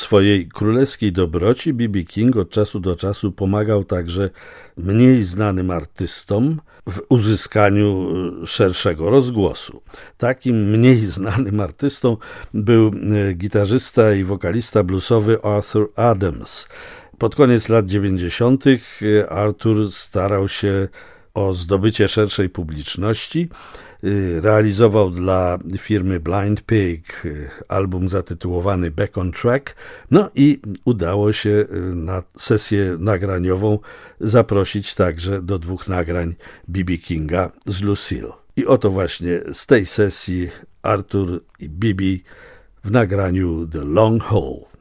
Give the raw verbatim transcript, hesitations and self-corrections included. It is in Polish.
swojej królewskiej dobroci B B King od czasu do czasu pomagał także mniej znanym artystom w uzyskaniu szerszego rozgłosu. Takim mniej znanym artystą był gitarzysta i wokalista bluesowy Arthur Adams. Pod koniec lat dziewięćdziesiątych Arthur starał się o zdobycie szerszej publiczności. Realizował dla firmy Blind Pig album zatytułowany Back on Track, no i udało się na sesję nagraniową zaprosić także do dwóch nagrań B B Kinga z Lucille. I oto właśnie z tej sesji Arthur i B B w nagraniu The Long Haul.